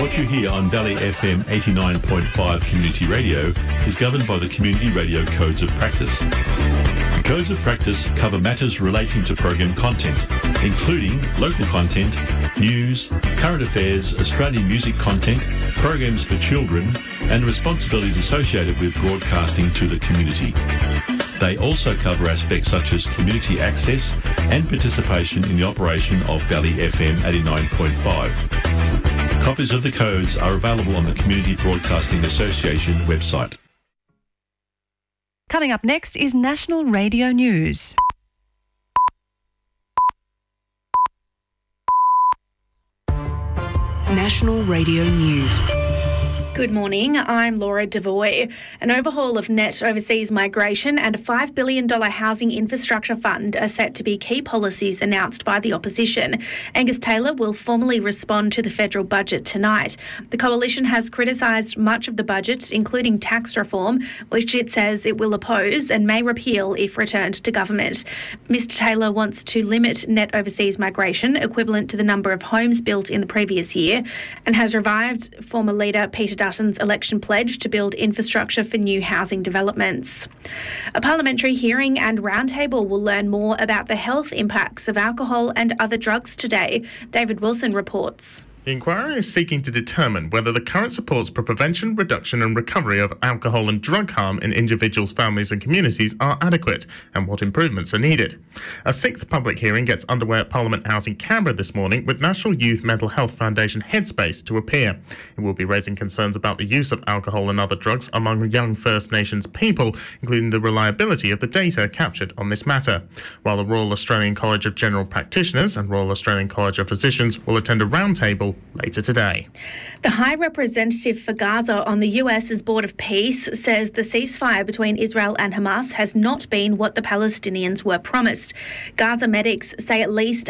What you hear on Valley FM 89.5 Community Radio is governed by the Community Radio Codes of Practice. The Codes of Practice cover matters relating to program content, including local content, news, current affairs, Australian music content, programs for children, and responsibilities associated with broadcasting to the community. They also cover aspects such as community access and participation in the operation of Valley FM 89.5. Copies of the codes are available on the Community Broadcasting Association website. Coming up next is National Radio News. National Radio News. Good morning, I'm Laura Devoy. An overhaul of net overseas migration and a $5 billion housing infrastructure fund are set to be key policies announced by the opposition. Angus Taylor will formally respond to the federal budget tonight. The coalition has criticised much of the budget, including tax reform, which it says it will oppose and may repeal if returned to government. Mr Taylor wants to limit net overseas migration, equivalent to the number of homes built in the previous year, and has revived former leader Peter Dutton's election pledge to build infrastructure for new housing developments. A parliamentary hearing and roundtable will learn more about the health impacts of alcohol and other drugs today. David Wilson reports. The inquiry is seeking to determine whether the current supports for prevention, reduction and recovery of alcohol and drug harm in individuals, families and communities are adequate and what improvements are needed. A sixth public hearing gets underway at Parliament House in Canberra this morning with National Youth Mental Health Foundation Headspace to appear. It will be raising concerns about the use of alcohol and other drugs among young First Nations people, including the reliability of the data captured on this matter. While the Royal Australian College of General Practitioners and Royal Australian College of Physicians will attend a roundtable later today. The High Representative for Gaza on the US's Board of Peace says the ceasefire between Israel and Hamas has not been what the Palestinians were promised. Gaza medics say at least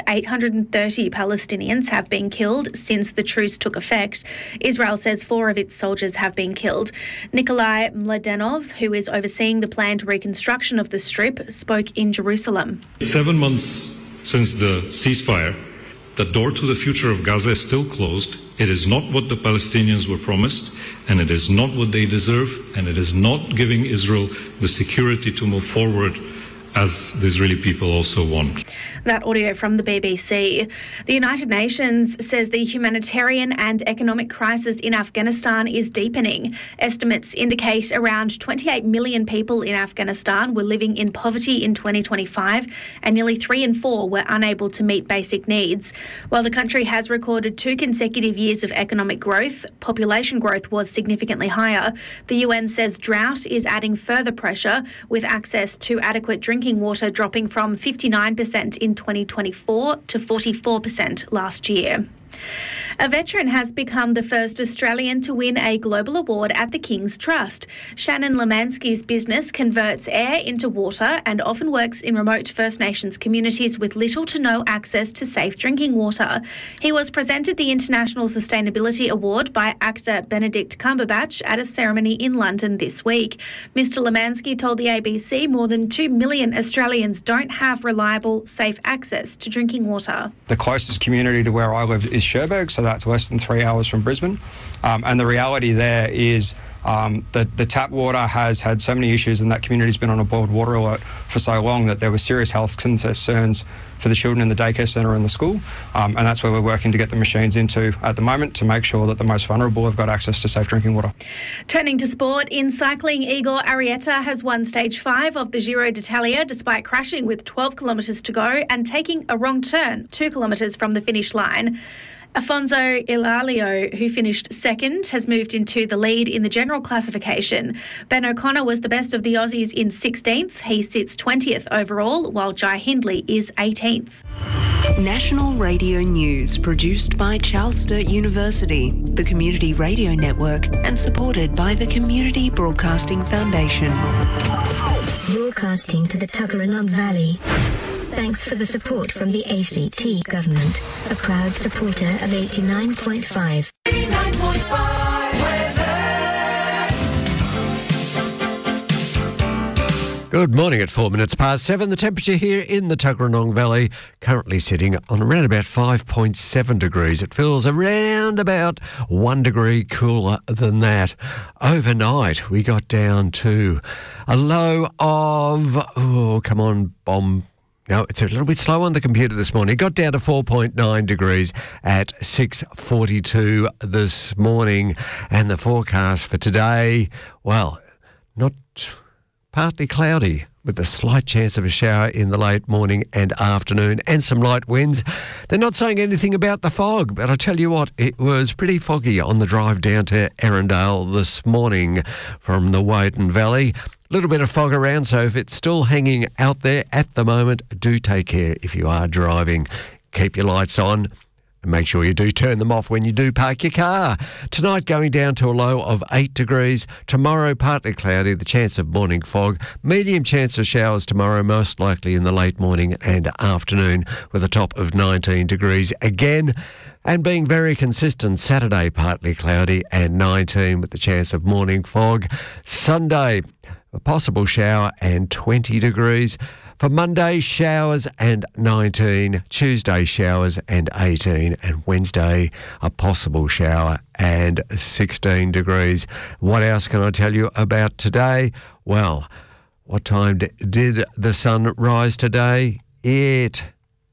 830 Palestinians have been killed since the truce took effect. Israel says 4 of its soldiers have been killed. Nikolai Mladenov, who is overseeing the planned reconstruction of the Strip, spoke in Jerusalem. 7 months since the ceasefire, the door to the future of Gaza is still closed. It is not what the Palestinians were promised, and it is not what they deserve, and it is not giving Israel the security to move forward as the Israeli people also want. That audio from the BBC. The United Nations says the humanitarian and economic crisis in Afghanistan is deepening. Estimates indicate around 28 million people in Afghanistan were living in poverty in 2025, and nearly 3 in 4 were unable to meet basic needs. While the country has recorded 2 consecutive years of economic growth, population growth was significantly higher. The UN says drought is adding further pressure, with access to adequate drinking water dropping from 59% in 2024 to 44% last year. A veteran has become the first Australian to win a global award at the King's Trust. Shannon Lemansky's business converts air into water and often works in remote First Nations communities with little to no access to safe drinking water. He was presented the International Sustainability Award by actor Benedict Cumberbatch at a ceremony in London this week. Mr Lemansky told the ABC more than 2 million Australians don't have reliable, safe access to drinking water. The closest community to where I live is Cherbourg, so that's less than 3 hours from Brisbane. And the reality there is that the tap water has had so many issues, and that community's been on a boiled water alert for so long that there were serious health concerns for the children in the daycare centre and the school. And that's where we're working to get the machines into at the moment to make sure that the most vulnerable have got access to safe drinking water. Turning to sport, in cycling, Igor Arrieta has won Stage 5 of the Giro d'Italia despite crashing with 12 kilometres to go and taking a wrong turn 2 kilometres from the finish line. Afonso Ilalio, who finished second, has moved into the lead in the general classification. Ben O'Connor was the best of the Aussies in 16th. He sits 20th overall, while Jai Hindley is 18th. National Radio News, produced by Charles Sturt University, the Community Radio Network, and supported by the Community Broadcasting Foundation. Broadcasting to the Tuggeranong Valley. Thanks for the support from the ACT government, a proud supporter of 89.5. 89.5 weather. Good morning at 7:04. The temperature here in the Tuggeranong Valley currently sitting on around about 5.7 degrees. It feels around about 1 degree cooler than that. Overnight, we got down to a low of, No, it's a little bit slow on the computer this morning. It got down to 4.9 degrees at 6:42 this morning. And the forecast for today, well, not partly cloudy with a slight chance of a shower in the late morning and afternoon and some light winds. They're not saying anything about the fog, but I tell you what, it was pretty foggy on the drive down to Erindale this morning from the Woden Valley. A little bit of fog around, so if it's still hanging out there at the moment, do take care if you are driving. Keep your lights on. And make sure you do turn them off when you do park your car. Tonight going down to a low of 8 degrees. Tomorrow partly cloudy, the chance of morning fog. Medium chance of showers tomorrow, most likely in the late morning and afternoon with a top of 19 degrees again. And being very consistent, Saturday partly cloudy and 19 with the chance of morning fog. Sunday, a possible shower and 20 degrees. For Monday, showers and 19, Tuesday, showers and 18, and Wednesday, a possible shower and 16 degrees. What else can I tell you about today? Well, what time did the sun rise today? It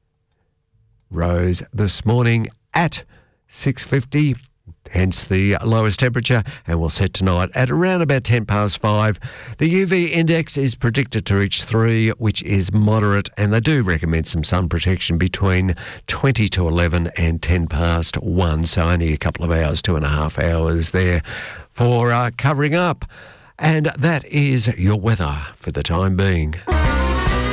rose this morning at 6:50. Hence the lowest temperature, and will set tonight at around about 5:10. The UV index is predicted to reach 3, which is moderate, and they do recommend some sun protection between 20 to 11 and 1:10, so only a couple of hours, 2.5 hours there for covering up. And that is your weather for the time being.